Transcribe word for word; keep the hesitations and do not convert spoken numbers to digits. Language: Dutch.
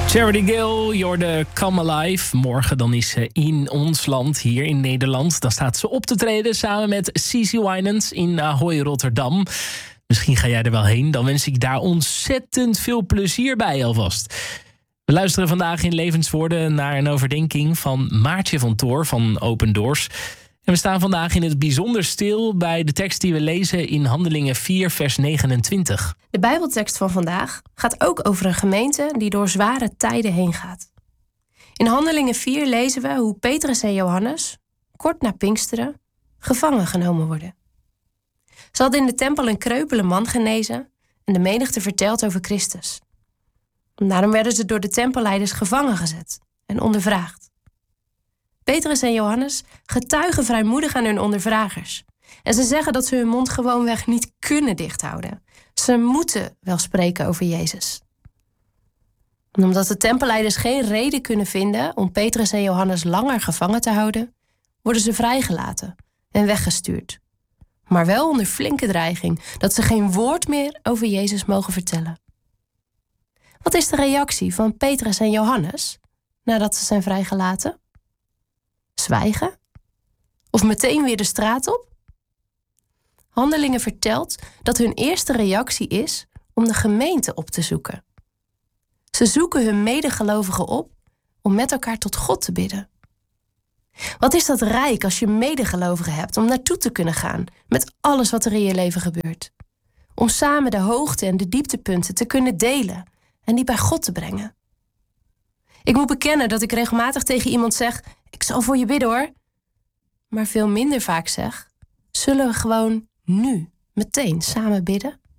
Charity Gill, you're the Come Alive. Morgen dan is ze in ons land, hier in Nederland. Dan staat ze op te treden samen met Cici Winans in Ahoy, Rotterdam. Misschien ga jij er wel heen. Dan wens ik daar ontzettend veel plezier bij alvast. We luisteren vandaag in Levenswoorden naar een overdenking van Maartje van Toor van Open Doors. En we staan vandaag in het bijzonder stil bij de tekst die we lezen in Handelingen vier, vers negenentwintig. De Bijbeltekst van vandaag gaat ook over een gemeente die door zware tijden heen gaat. In Handelingen vier lezen we hoe Petrus en Johannes, kort na Pinksteren, gevangen genomen worden. Ze hadden in de tempel een kreupele man genezen en de menigte verteld over Christus. Daarom werden ze door de tempelleiders gevangen gezet en ondervraagd. Petrus en Johannes getuigen vrijmoedig aan hun ondervragers. En ze zeggen dat ze hun mond gewoonweg niet kunnen dichthouden. Ze moeten wel spreken over Jezus. En omdat de tempelleiders geen reden kunnen vinden om Petrus en Johannes langer gevangen te houden, worden ze vrijgelaten en weggestuurd. Maar wel onder flinke dreiging dat ze geen woord meer over Jezus mogen vertellen. Wat is de reactie van Petrus en Johannes nadat ze zijn vrijgelaten? Zwijgen? Of meteen weer de straat op? Handelingen vertelt dat hun eerste reactie is om de gemeente op te zoeken. Ze zoeken hun medegelovigen op om met elkaar tot God te bidden. Wat is dat rijk als je medegelovigen hebt om naartoe te kunnen gaan met alles wat er in je leven gebeurt. Om samen de hoogte en de dieptepunten te kunnen delen en die bij God te brengen. Ik moet bekennen dat ik regelmatig tegen iemand zeg, ik zal voor je bidden hoor. Maar veel minder vaak zeg, zullen we gewoon nu, meteen samen bidden?